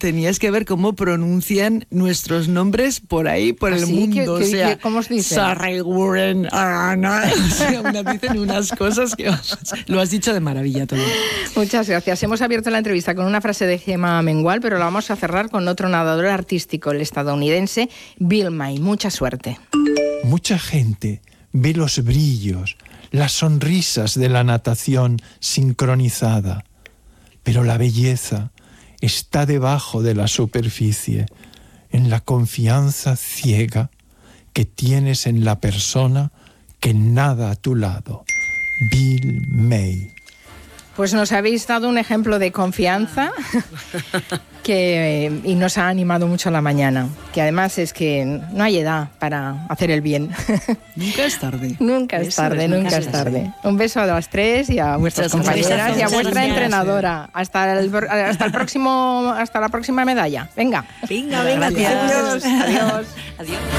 tenías que ver cómo pronuncian nuestros nombres por ahí, por el mundo. O sea, ¿cómo os dicen? Sarreguren, Ana. O sea, dicen unas cosas que lo has dicho de maravilla todo. Muchas gracias. Hemos abierto la entrevista con una frase de Gemma Mengual, pero la vamos a cerrar con otro nadador artístico, el estadounidense Bill May. Mucha suerte. Mucha gente ve los brillos, las sonrisas de la natación sincronizada, pero la belleza está debajo de la superficie, en la confianza ciega que tienes en la persona que nada a tu lado. Bill May. Pues nos habéis dado un ejemplo de confianza y nos ha animado mucho la mañana. Que además es que no hay edad para hacer el bien. Nunca es tarde. Nunca es tarde. Un beso a las tres y a vuestras compañeras y a vuestra entrenadora. Hasta la próxima medalla. Venga. Venga. Adiós. Adiós.